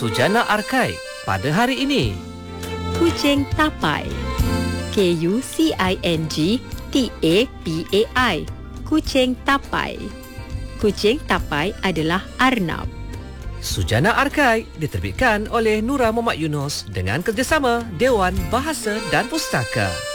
Sujana Arkai pada hari ini. Kucing tapai. KUCING TAPAI. Kucing tapai. Kucing tapai adalah arnab. Sujana Arkai diterbitkan oleh Nura Muhammad Yunus dengan kerjasama Dewan Bahasa dan Pustaka.